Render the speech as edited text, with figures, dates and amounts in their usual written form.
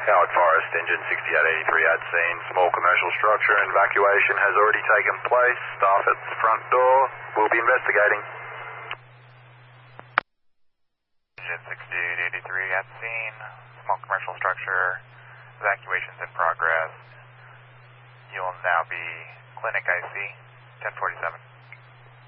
Howard Forest, engine 6883 at scene. Small commercial structure evacuation has already taken place. Staff at the front door. We'll be investigating. Engine 6883 at scene. Small commercial structure. Evacuation's in progress. You'll now be Clinic IC, 1047.